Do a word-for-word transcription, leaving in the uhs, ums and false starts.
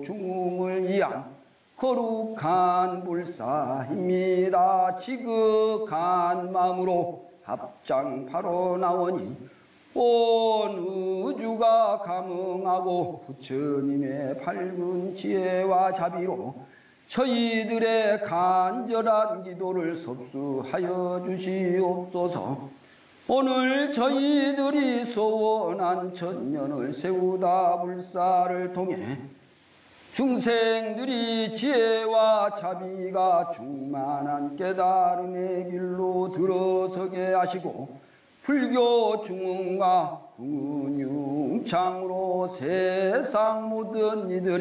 불교 중흥을 위한 거룩한 불사입니다. 지극한 마음으로 합장파로 나오니 온 우주가 감응하고 부처님의 밝은 지혜와 자비로 저희들의 간절한 기도를 섭수하여 주시옵소서. 오늘 저희들이 소원한 천년을 세우다 불사를 통해 중생들이 지혜와 자비가 충만한 깨달음의 길로 들어서게 하시고 불교 중흥과 근융창으로 세상 모든 이들이